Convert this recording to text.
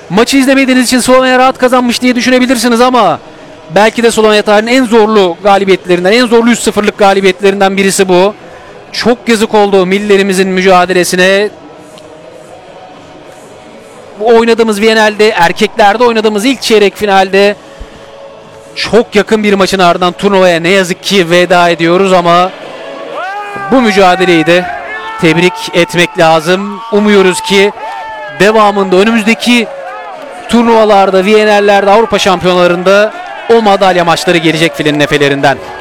Maçı izlemediğiniz için Slovenya rahat kazanmış diye düşünebilirsiniz ama belki de Slovenya tarihinin en zorlu galibiyetlerinden, en zorlu 3-0'lık galibiyetlerinden birisi bu. Çok yazık oldu millilerimizin mücadelesine. Bu oynadığımız Viyana'da, erkeklerde oynadığımız ilk çeyrek finalde çok yakın bir maçın ardından turnuvaya ne yazık ki veda ediyoruz ama bu mücadeleyi de tebrik etmek lazım. Umuyoruz ki devamında önümüzdeki turnuvalarda, Viyana'larda, Avrupa şampiyonlarında o madalya maçları gelecek filin nefelerinden.